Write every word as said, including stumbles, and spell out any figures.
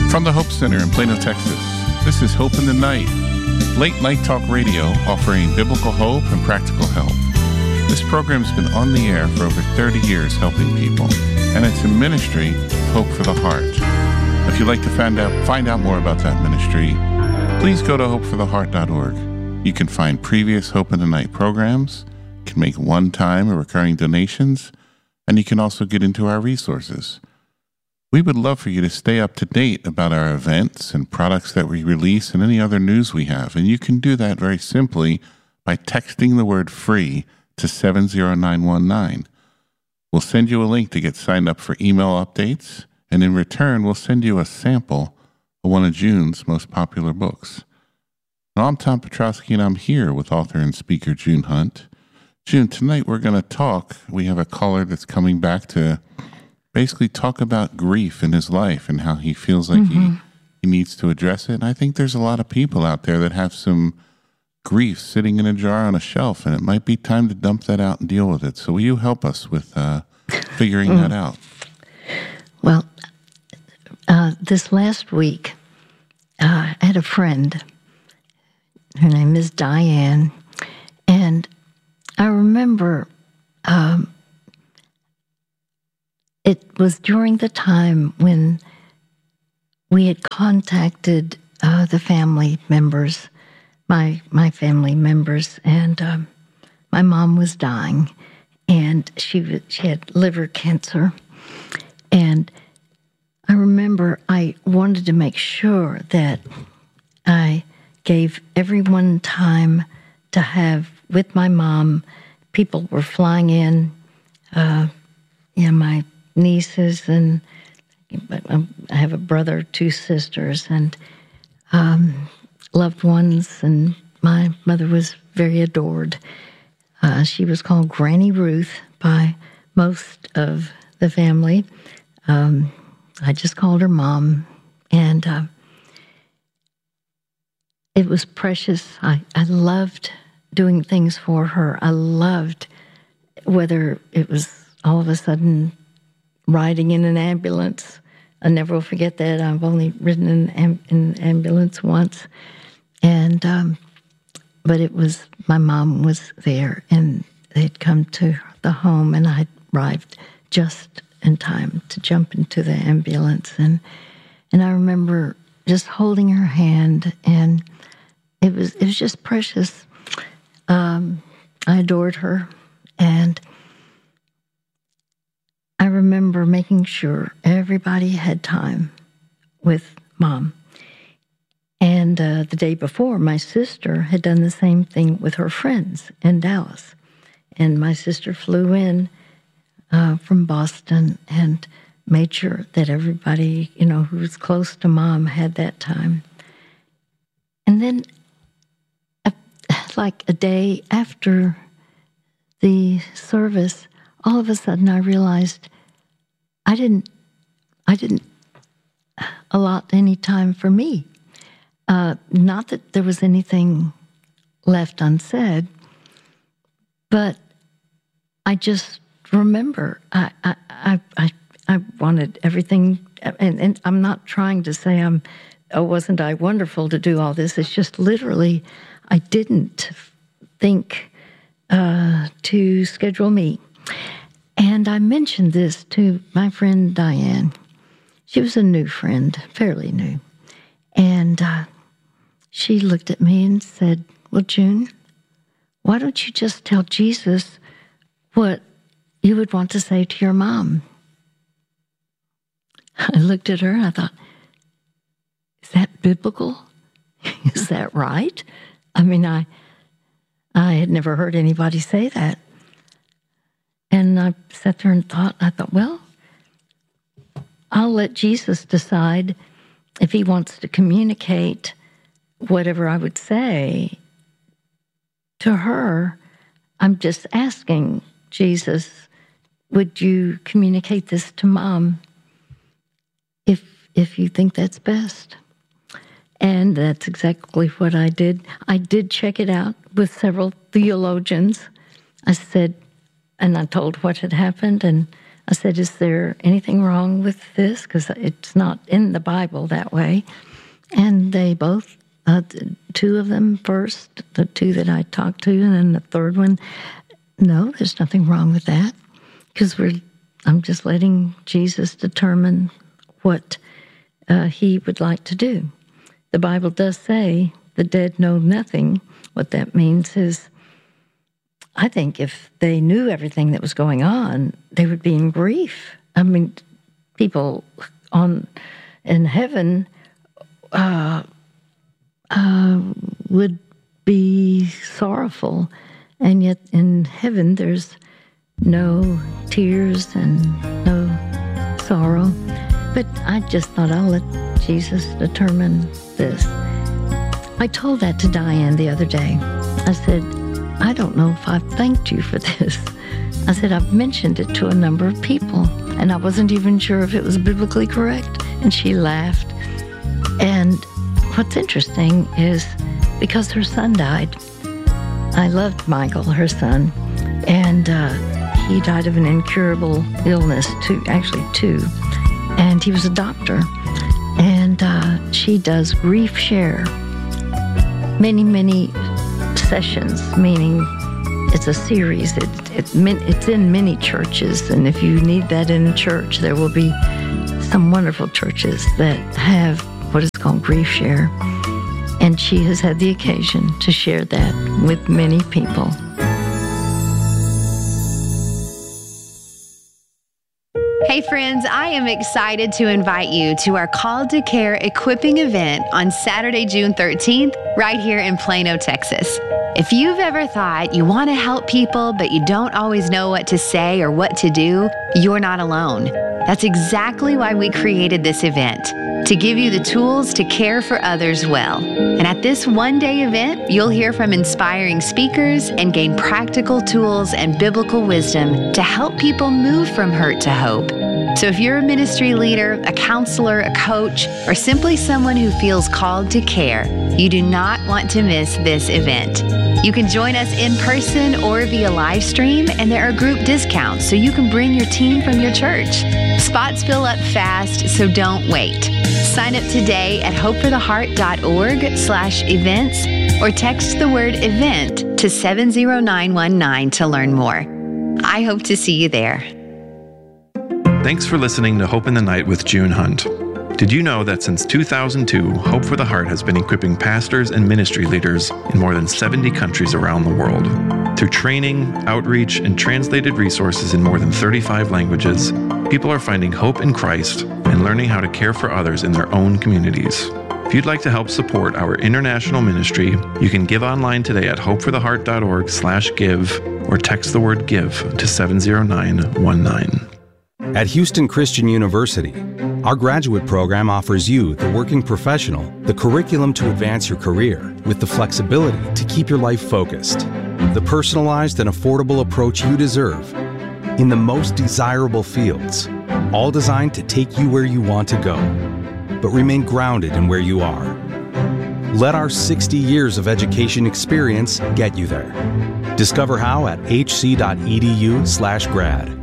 From the Hope Center in Plano, Texas, this is Hope in the Night, late night talk radio offering biblical hope and practical help. This program's been on the air for over thirty years helping people, and it's a ministry, Hope for the Heart. If you'd like to find out, find out more about that ministry, please go to hope for the heart dot org. You can find previous Hope in the Night programs, can make one-time or recurring donations, and you can also get into our resources. We would love for you to stay up to date about our events and products that we release and any other news we have. And you can do that very simply by texting the word FREE to seven zero nine one nine. We'll send you a link to get signed up for email updates, and in return, we'll send you a sample of one of June's most popular books. Now, I'm Tom Petrosky, and I'm here with author and speaker June Hunt. June, tonight we're going to talk. We have a caller that's coming back to basically talk about grief in his life and how he feels like mm-hmm. he, he needs to address it. And I think there's a lot of people out there that have some grief sitting in a jar on a shelf, and it might be time to dump that out and deal with it. So will you help us with uh, figuring mm. that out? Well, uh, this last week, uh, I had a friend. Her name is Diane, and I remember um, it was during the time when we had contacted uh, the family members, my my family members, and um, my mom was dying, and she she had liver cancer, and I remember I wanted to make sure that I gave everyone time to have with my mom. People were flying in, uh, yeah, my nieces, and I have a brother, two sisters, and um, loved ones, and my mother was very adored. Uh, she was called Granny Ruth by most of the family. Um, I just called her Mom, and uh, it was precious. I, I loved doing things for her. I loved whether it was all of a sudden riding in an ambulance. I never will forget that. I've only ridden in, am- in an ambulance once. And, um, but it was, my mom was there, and they'd come to the home, and I arrived just in time to jump into the ambulance. And, and I remember just holding her hand, and it was, it was just precious. Um, I adored her, and I remember making sure everybody had time with Mom. And uh, the day before, my sister had done the same thing with her friends in Dallas. And my sister flew in uh, from Boston and made sure that everybody, you know, who was close to Mom had that time. And then, uh, like a day after the service, all of a sudden I realized I didn't, I didn't allot any time for me. Uh, not that there was anything left unsaid, but I just remember I I I, I, I wanted everything, and, and I'm not trying to say I'm, oh, wasn't I wonderful to do all this? It's just literally I didn't think uh, to schedule me. And I mentioned this to my friend Diane. She was a new friend, fairly new. And uh, she looked at me and said, well, June, why don't you just tell Jesus what you would want to say to your mom? I looked at her and I thought, is that biblical? Is that right? I mean, I I had never heard anybody say that. And I sat there and thought, I thought, well, I'll let Jesus decide if he wants to communicate whatever I would say to her. I'm just asking Jesus, would you communicate this to Mom if if you think that's best? And that's exactly what I did. I did check it out with several theologians. I said, and I told what had happened, and I said, is there anything wrong with this? Because it's not in the Bible that way. And they both, uh, two of them first, the two that I talked to, and then the third one, no, there's nothing wrong with that. Because we're, I'm just letting Jesus determine what uh, he would like to do. The Bible does say the dead know nothing. What that means is, I think if they knew everything that was going on, they would be in grief. I mean, people on in heaven uh, uh, would be sorrowful, and yet in heaven there's no tears and no sorrow. But I just thought I'll let Jesus determine this. I told that to Diane the other day. I said, I don't know if I've thanked you for this. I said, I've mentioned it to a number of people, and I wasn't even sure if it was biblically correct. And she laughed. And what's interesting is because her son died, I loved Michael, her son, and uh, he died of an incurable illness, two, actually two, and he was a doctor. And uh, she does Grief Share, many, many sessions, meaning it's a series. It, it, it's in many churches, and if you need that in a church, there will be some wonderful churches that have what is called Grief Share. And she has had the occasion to share that with many people. Hey friends, I am excited to invite you to our Called to Care equipping event on Saturday, June thirteenth, right here in Plano, Texas. If you've ever thought you want to help people, but you don't always know what to say or what to do, you're not alone. That's exactly why we created this event, to give you the tools to care for others well. And at this one-day event, you'll hear from inspiring speakers and gain practical tools and biblical wisdom to help people move from hurt to hope. So if you're a ministry leader, a counselor, a coach, or simply someone who feels called to care, you do not want to miss this event. You can join us in person or via live stream, and there are group discounts so you can bring your team from your church. Spots fill up fast, so don't wait. Sign up today at hopefortheheart.org slash events or text the word event to seven zero nine one nine to learn more. I hope to see you there. Thanks for listening to Hope in the Night with June Hunt. Did you know that since two thousand two, Hope for the Heart has been equipping pastors and ministry leaders in more than seventy countries around the world? Through training, outreach, and translated resources in more than thirty-five languages, people are finding hope in Christ and learning how to care for others in their own communities. If you'd like to help support our international ministry, you can give online today at hopefortheheart.org slash give or text the word give to seven zero nine one nine. At Houston Christian University, our graduate program offers you, the working professional, the curriculum to advance your career with the flexibility to keep your life focused, the personalized and affordable approach you deserve in the most desirable fields, all designed to take you where you want to go, but remain grounded in where you are. Let our sixty years of education experience get you there. Discover how at hc.edu slash grad.